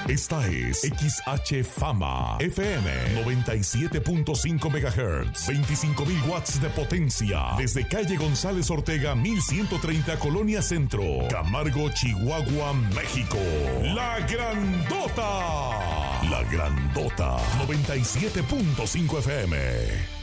Esta es XH Fama FM 97.5 MHz, 25.000 watts de potencia, desde calle González Ortega 1130, Colonia Centro, Camargo, Chihuahua, México. La Grandota 97.5 FM.